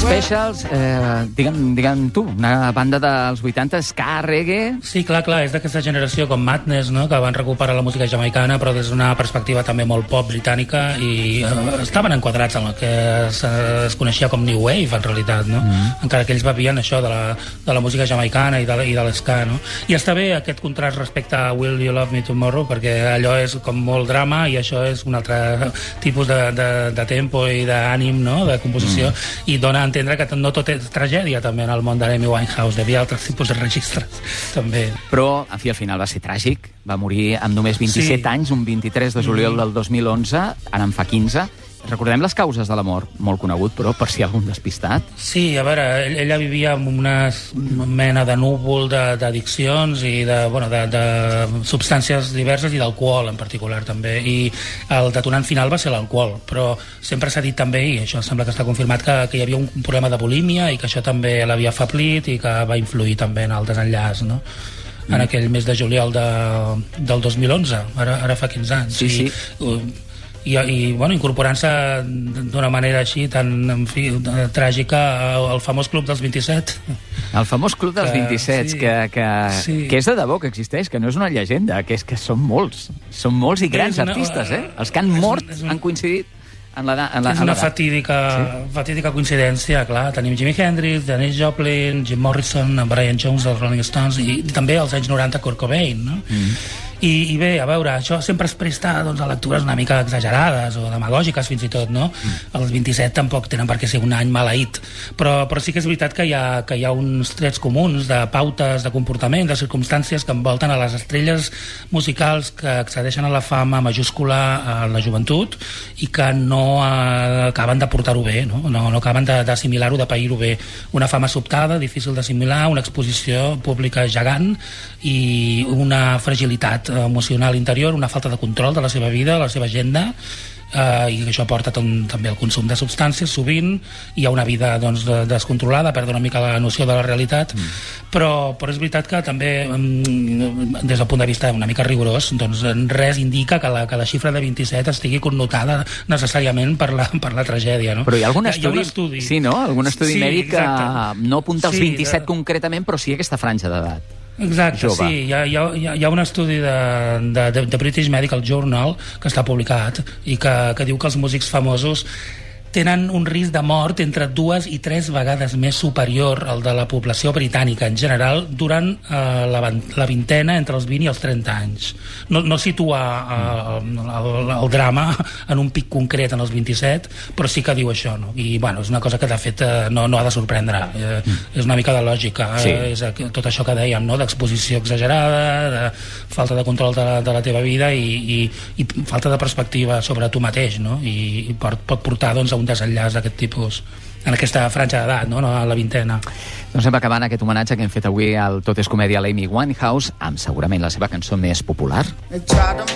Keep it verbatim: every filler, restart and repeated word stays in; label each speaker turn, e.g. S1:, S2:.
S1: Specials, eh, digue'm, digue'm tu, una banda dels vuitanta, ska, reggae...
S2: Sí, clar, clar, és d'aquesta generació com Madness, no?, que van recuperar la música jamaicana, però des d'una perspectiva també molt pop britànica, i eh, estaven enquadrats en el que es, es coneixia com New Wave, en realitat, no? Mm. Encara que ells bevien això de la, de la música jamaicana i de, i de l'esca, no? I està bé aquest contrast respecte a Will You Love Me Tomorrow, perquè allò és com molt drama i això és un altre tipus de, de, de tempo i d'ànim, no?, de composició, mm. i dona a entendre que no tot és tragèdia també en el món de l'Amy Winehouse, hi havia altres tipus de registres també.
S1: Però, en fi, al final va ser tràgic, va morir amb només vint-i-set sí. anys, un vint-i-tres de juliol del dos mil onze, ara en fa quinze. Recordem les causes de la mort, molt conegut, però per si hi ha algun despistat.
S2: Sí, a veure, ella vivia amb una mena de núvol d'addiccions i de, bueno, de, de substàncies diverses i d'alcohol en particular també, i el detonant final va ser l'alcohol, però sempre s'ha dit també, i això sembla que està confirmat, que, que hi havia un problema de bulímia i que això també l'havia afeblit i que va influir també en el desenllaç, no?, en mm. aquell mes de juliol de, del dos mil onze, ara, ara fa quinze anys.
S1: Sí, sí.
S2: I, i, i bueno, incorporant-se d'una manera així tan, en fi, tràgica al famós Club dels vint-i-set.
S1: El famós Club dels vint-i-set, sí, que, que, sí. que és de debò que existeix, que no és una llegenda, que és que són molts, són molts i grans una, artistes, eh? Els que han mort una, una, han coincidit en la, en la,
S2: és una fatídica, sí. fatídica coincidència, clar. Tenim Jimi Hendrix, Janis Joplin, Jim Morrison, Brian Jones dels Rolling Stones i també als anys noranta Kurt Cobain, no? Mm. I, i bé, a veure, això sempre es presta, doncs, a lectures una mica exagerades o demagògiques fins i tot, no? Mm. Els vint-i-set tampoc tenen per què ser un any maleït, però, però sí que és veritat que hi, ha, que hi ha uns trets comuns de pautes, de comportament, de circumstàncies que envolten a les estrelles musicals que accedeixen a la fama majúscula a la joventut i que no eh, acaben de portar-ho bé, no? No, no acaben d'assimilar-ho, de pair-ho bé. Una fama sobtada, difícil d'assimilar, una exposició pública gegant i una fragilitat emocional interior, una falta de control de la seva vida, de la seva agenda, eh, i això porta també al consum de substàncies sovint. Hi ha una vida, doncs, descontrolada, perd una mica la noció de la realitat, mm. però, però és veritat que també des del punt de vista una mica rigorós, doncs res indica que la, que la xifra de vint-i-set estigui connotada necessàriament per la, per la tragèdia, no?
S1: Però hi ha algun estudi,
S2: hi ha un estudi.
S1: Sí, no? Algun estudi
S2: sí,
S1: mèdic que no apunta als
S2: sí,
S1: vint-i-set
S2: de...
S1: concretament, però sí aquesta franja d'edat.
S2: Exacte,
S1: jove.
S2: Sí, hi ha, hi, ha, hi ha un estudi de, de, de British Medical Journal que està publicat i que, que diu que els músics famosos tenen un risc de mort entre dues i tres vegades més superior al de la població britànica en general durant eh, la, la vintena, entre els vint i els trenta anys. No, no situa eh, el, el drama en un pic concret en els vint-i-set, però sí que diu això, no? I bueno, és una cosa que de fet eh, no, no ha de sorprendre. Eh, mm. És una mica de lògica.
S1: Sí.
S2: Eh, és tot això que dèiem, no?, d'exposició exagerada, de falta de control de la, de la teva vida i, i, i falta de perspectiva sobre tu mateix, no? I, i pot, pot portar, doncs, a un desenllaç d'aquest tipus en aquesta franja d'edat, no?, a la vintena.
S1: Doncs hem acabant aquest homenatge que hem fet avui al Tot és comèdia a l'Amy Winehouse amb segurament la seva cançó més popular.